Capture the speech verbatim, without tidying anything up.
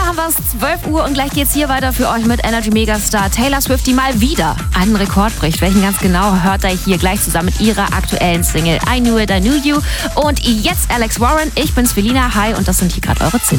haben wir es, zwölf Uhr und gleich geht's hier weiter für euch mit Energy Megastar Taylor Swift, die mal wieder einen Rekord bricht. Welchen ganz genau hört ihr hier gleich zusammen mit ihrer aktuellen Single I Knew It, I Knew You. Und jetzt Alex Warren, ich bin's Felina, hi und das sind hier gerade eure Zinsen.